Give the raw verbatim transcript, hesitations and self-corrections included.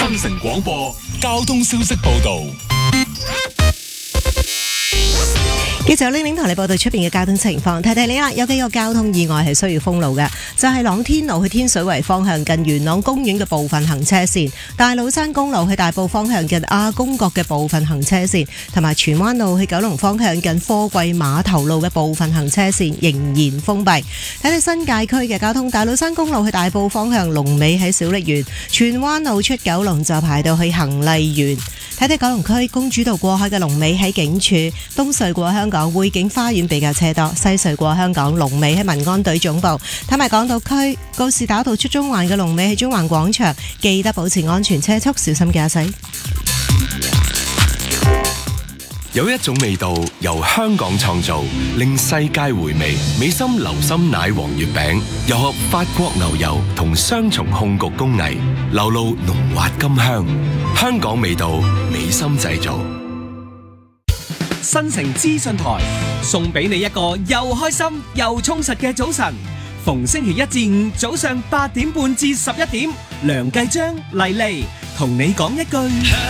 新城廣播交通消息報道。 記者呢邊同你報道出邊嘅交通情況，提提你啦，有幾個交通意外係需要封路嘅，就係朗天路去天水圍方向近元朗公園嘅部分行車線，大老山公路去大埔方向近亞公角嘅部分行車線，同埋荃灣路去九龍方向近貨櫃碼頭路嘅部分行車線仍然封閉。睇睇新界區嘅交通，大老山公路去大埔方向龍尾喺小瀝源，荃灣路出九龍就排到去恒麗園。睇睇九龍區公主道過海嘅龍尾喺警署，東隧過香港匯景花園比較車多，西隧過香港龍尾喺民安隊總部。睇埋港島區告士打道出中環嘅龍尾喺中環廣場，記得保持安全車速，小心駕駛。 有一種味道由香港創造，令世界回味。美心流心奶黃月餅，又合法國牛油同雙重控焗工藝，流露濃滑甘香。香港味道，美心製造。 新城資訊台送俾你一個又開心又充實嘅早晨。逢星期一至五早上八點半至十一點，梁繼章、麗麗同你講一句。